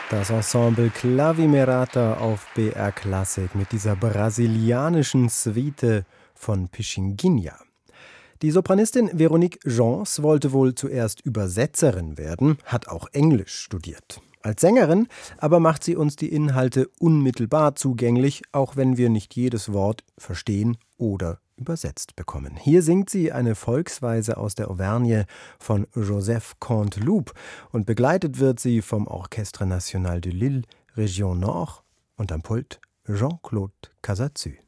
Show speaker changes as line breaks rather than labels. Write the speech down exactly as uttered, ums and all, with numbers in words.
Das Ensemble Clavimerata auf B R Klassik mit dieser brasilianischen Suite von Pichinguinha. Die Sopranistin Véronique Gens wollte wohl zuerst Übersetzerin werden, hat auch Englisch studiert. Als Sängerin aber macht sie uns die Inhalte unmittelbar zugänglich, auch wenn wir nicht jedes Wort verstehen oder übersetzt bekommen. Hier singt sie eine Volksweise aus der Auvergne von Joseph Canteloup und begleitet wird sie vom Orchestre National de Lille, Région Nord und am Pult Jean-Claude Casazu.